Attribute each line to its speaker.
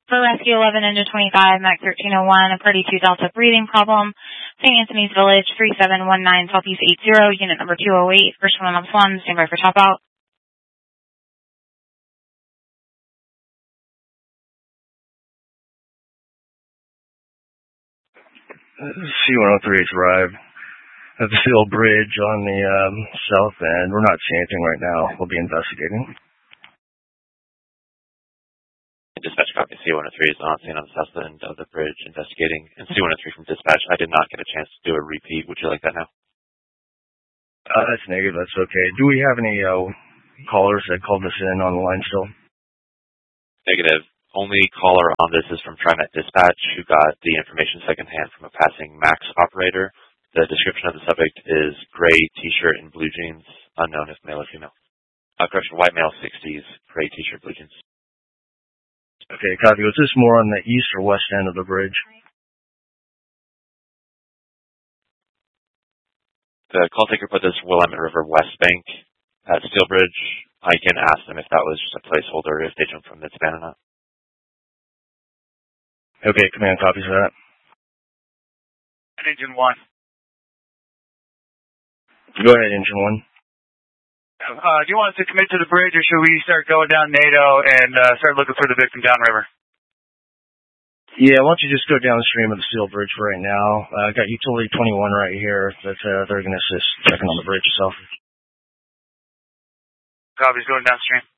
Speaker 1: For Rescue 11 into 25, MAC 1301, a Purdy 2 Delta breathing problem. St. Anthony's Village, 3719 Southeast 80, unit number 208, first one on one, stand by for top out.
Speaker 2: C-103 has arrived at the Seal Bridge on the south end. We're not seeing anything right now. We'll be investigating.
Speaker 3: Dispatch copy. C-103 is on scene on the south end of the bridge investigating. And C-103 from dispatch, I did not get a chance to do a repeat. Would you like that now?
Speaker 2: That's negative. That's okay. Do we have any callers that called us in on the line still?
Speaker 3: Negative. Only caller on this is from TriMet Dispatch, who got the information secondhand from a passing MAX operator. The description of the subject is gray T-shirt and blue jeans, unknown if male or female. Correction, white male, 60s, gray T-shirt, blue jeans.
Speaker 2: Okay, copy. Was this more on the east or west end of the bridge?
Speaker 3: The call taker put this Willamette River West Bank at Steel Bridge. I can ask them if that was just a placeholder, if they jumped from midspan or not.
Speaker 2: Okay, command copies of that.
Speaker 4: Engine 1.
Speaker 2: Go ahead, Engine 1.
Speaker 4: Do you want us to commit to the bridge, or should we start going down NATO and start looking for the victim downriver?
Speaker 2: Yeah, why don't you just go downstream of the Steel Bridge for right now. I got Utility 21 right here. That they're going to assist checking on the bridge itself.
Speaker 4: Copy's going downstream.